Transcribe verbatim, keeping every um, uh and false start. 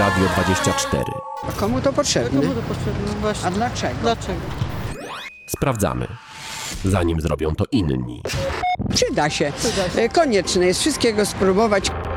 Radio dwadzieścia cztery. A komu to potrzebne? Komu to potrzebne? Właśnie. A dlaczego? Dlaczego? Sprawdzamy, zanim zrobią to inni. Przyda się. Przyda się. E, Konieczne jest wszystkiego spróbować.